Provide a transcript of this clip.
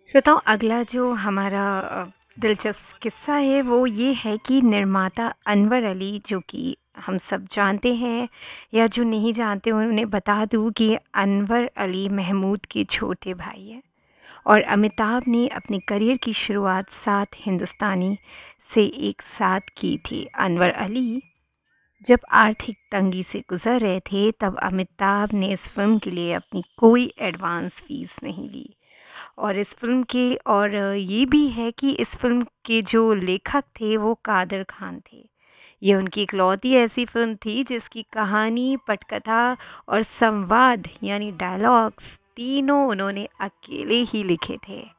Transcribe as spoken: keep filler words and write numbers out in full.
श्रोताओं, अगला जो हमारा अ, दिलचस्प किस्सा है वो ये है कि निर्माता अनवर अली, जो कि हम सब जानते हैं या जो नहीं जानते उन्हें बता दूँ कि अनवर अली महमूद के छोटे भाई हैं। और अमिताभ ने अपने करियर की शुरुआत सात हिंदुस्तानी से एक साथ की थी। अनवर अली जब आर्थिक तंगी से गुजर रहे थे तब अमिताभ ने इस फिल्म के लिए अपनी कोई एडवांस फीस नहीं ली। और इस फ़िल्म के और ये भी है कि इस फ़िल्म के जो लेखक थे वो कादर ख़ान थे। ये उनकी इकलौती ऐसी फ़िल्म थी जिसकी कहानी, पटकथा और संवाद यानी डायलॉग्स तीनों उन्होंने अकेले ही लिखे थे।